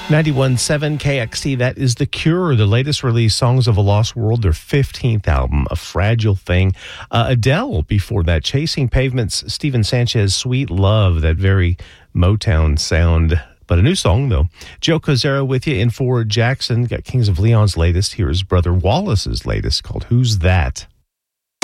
91.7 KXT, that is The Cure, the latest release, Songs of a Lost World, their 15th album, A Fragile Thing. Adele, before that, Chasing Pavements, Stephen Sanchez, Sweet Love, that very Motown sound. But a new song, though. Joe Kozera with you in for Jackson. Got Kings of Leon's latest. Here's Brother Wallace's latest, called Who's That?